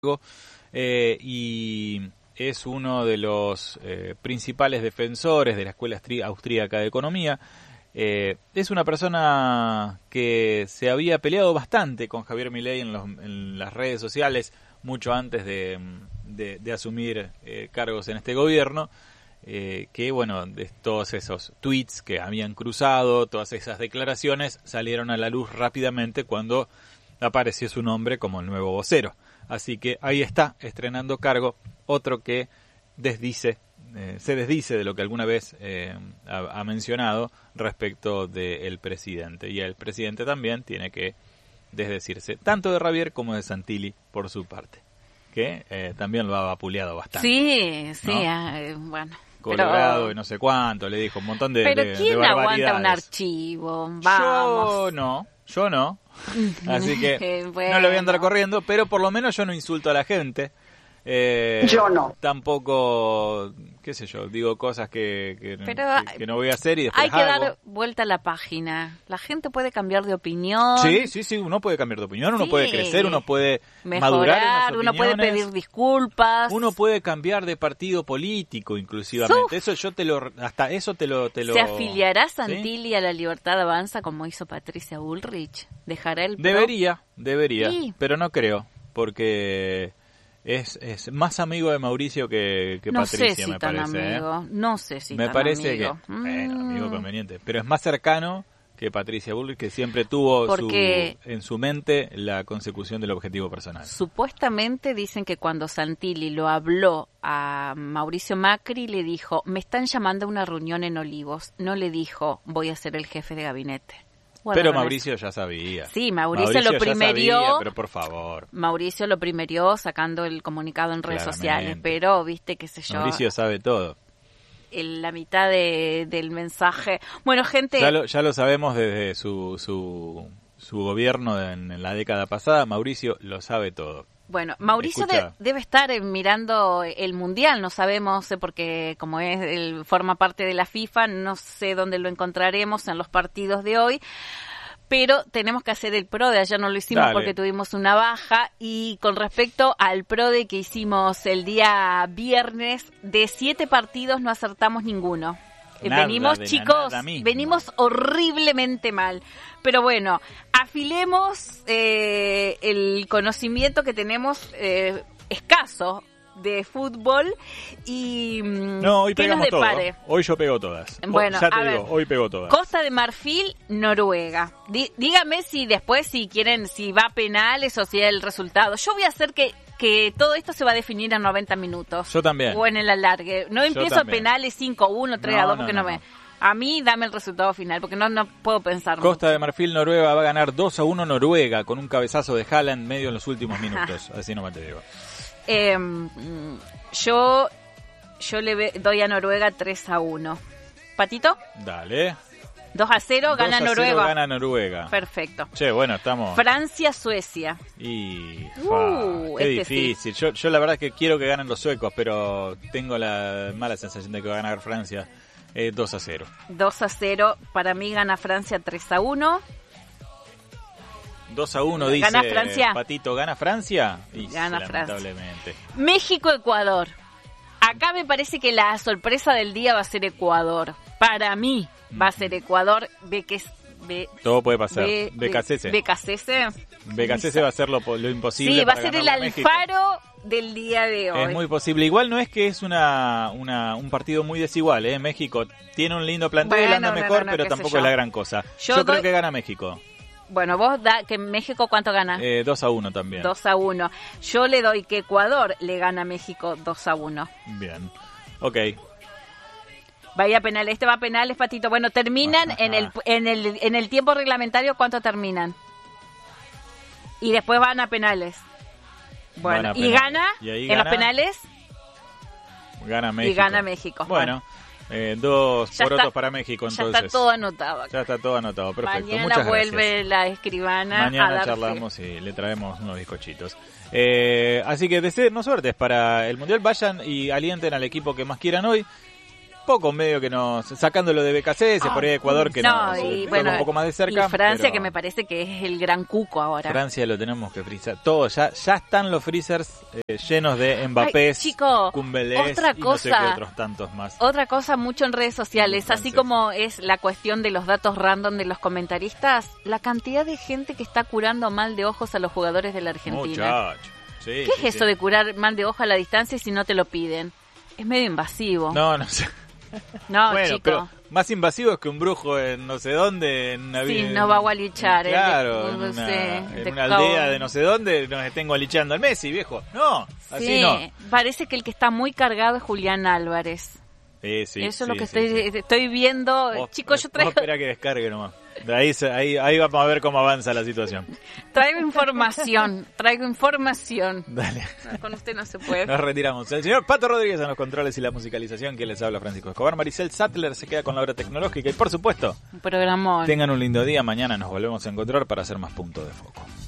y es uno de los principales defensores de la Escuela Austríaca de Economía. Es una persona que se había peleado bastante con Javier Milei en las redes sociales mucho antes de asumir cargos en este gobierno, que bueno, de todos esos tweets que habían cruzado, todas esas declaraciones salieron a la luz rápidamente cuando apareció su nombre como el nuevo vocero. Así que ahí está, estrenando cargo, otro que se desdice de lo que alguna vez ha mencionado respecto del presidente. Y el presidente también tiene que desdecirse, tanto de Javier como de Santilli por su parte, que también lo ha vapuleado bastante. Sí, ¿no? Bueno. Colorado pero... y no sé cuánto, le dijo un montón de Pero ¿quién aguanta un archivo? Vamos. Yo no. Así que bueno. No lo voy a andar corriendo, pero por lo menos yo no insulto a la gente. Yo no. Tampoco, qué sé yo, digo cosas que no voy a hacer y después hay que dar vuelta a la página. La gente puede cambiar de opinión. Sí, uno puede cambiar de opinión, uno puede crecer, uno puede mejorar, madurar, uno puede pedir disculpas. Uno puede cambiar de partido político inclusivamente. Eso yo te lo... ¿Se afiliará Santilli a la Libertad Avanza como hizo Patricia Bullrich? ¿Dejará el PRO? Debería, sí. Pero no creo, porque... Es más amigo de Mauricio que no Patricia, sé si me tan parece. Amigo. No sé si me tan parece amigo. Amigo conveniente. Pero es más cercano que Patricia Bullrich, que siempre tuvo en su mente la consecución del objetivo personal. Supuestamente dicen que cuando Santilli lo habló a Mauricio Macri, le dijo, me están llamando a una reunión en Olivos. No le dijo, voy a ser el jefe de gabinete. Pero Mauricio ya sabía. Sí, Mauricio lo primerió. Sabía, pero por favor. Mauricio lo primerió sacando el comunicado en redes sociales, pero viste, qué sé yo. Mauricio sabe todo. La mitad del mensaje. Bueno, gente. Ya lo sabemos desde su gobierno en la década pasada. Mauricio lo sabe todo. Bueno, Mauricio debe estar mirando el Mundial, no sabemos, porque como forma parte de la FIFA, no sé dónde lo encontraremos en los partidos de hoy, pero tenemos que hacer el PRODE, ayer no lo hicimos porque tuvimos una baja, y con respecto al PRODE que hicimos el día viernes, de 7 partidos no acertamos ninguno. Venimos horriblemente mal. Pero bueno, afilemos el conocimiento que tenemos escaso de fútbol y hoy pegamos todo. Hoy yo pego todas. Bueno, ya te digo, hoy pego todas. Costa de Marfil, Noruega. Dígame si después, si va a penales o si es el resultado. Yo voy a hacer que todo esto se va a definir en 90 minutos. Yo también. O en el alargue. No empiezo a penales 5-1, 3-2, porque no me... A mí dame el resultado final, porque no puedo pensar Costa mucho. de Marfil, Noruega va a ganar 2-1 Noruega, con un cabezazo de Haaland medio en los últimos minutos. Así nomás te digo. Yo le doy a Noruega 3-1. ¿Patito? Dale. 2-0 gana Noruega. Gana Noruega. Perfecto. Che, bueno, estamos... Francia-Suecia. Qué difícil. Sí. Yo la verdad es que quiero que ganen los suecos, pero tengo la mala sensación de que va a ganar Francia 2-0. 2-0. Para mí gana Francia 3-1. 2-1 dice ¿Gana Francia? Patito. ¿Gana Francia? Gana lamentablemente. Francia. México-Ecuador. Acá me parece que la sorpresa del día va a ser Ecuador. Para mí va a ser Ecuador. Todo puede pasar. BKCS va a hacer lo imposible. Sí, va a ser el Alfaro del día de hoy. Es muy posible. Igual no es que es un partido muy desigual, ¿eh? México tiene un lindo plantel, anda mejor, pero tampoco es la gran cosa. Yo creo que gana México. Bueno, vos que México, ¿cuánto gana? 2-1 también. 2-1. Yo le doy que Ecuador le gana a México 2-1. Bien. Ok. Vaya a penales. Va a penales, Patito. Bueno, terminan en el tiempo reglamentario. ¿Cuánto terminan? Y después van a penales. Bueno, ¿y gana en los penales? Gana México. Y gana México. Bueno. 2 porotos para México, entonces. Ya está todo anotado. Ya está todo anotado, perfecto. Mañana muchas vuelve gracias. La escribana. Mañana charlamos y le traemos unos bizcochitos. Así que deseenos suertes para el Mundial. Vayan y alienten al equipo que más quieran hoy. poco medio que nos... Sacándolo de BKC, por ahí Ecuador que nos toca un poco más de cerca. Y Francia, pero que me parece que es el gran cuco ahora. Francia lo tenemos que frizar. Todo, ya están los freezers llenos de Mbappés, Kumbelés otra y cosa, no sé qué otros tantos más. Otra cosa mucho en redes sociales, así como es la cuestión de los datos random de los comentaristas, la cantidad de gente que está curando mal de ojos a los jugadores de la Argentina. Muchacho. Sí, ¿Qué es eso de curar mal de ojo a la distancia si no te lo piden? Es medio invasivo. No sé. No, bueno, chico. pero más invasivo es que un brujo en no sé dónde, en una sí, nos va a gualichar. Claro, en una aldea de no sé dónde nos estén gualichando al Messi, viejo. No, así no. Parece que el que está muy cargado es Julián Álvarez. Sí, eso es lo que estoy viendo. Chicos, yo traigo... espera que descargue nomás. Ahí vamos a ver cómo avanza la situación. Traigo información. Dale. No, con usted no se puede. Nos retiramos. El señor Pato Rodríguez en los controles y la musicalización, que les habla Francisco Escobar. Maricel Sattler se queda con la hora tecnológica y por supuesto, un programón. Tengan un lindo día. Mañana nos volvemos a encontrar para hacer más Punto de Foco.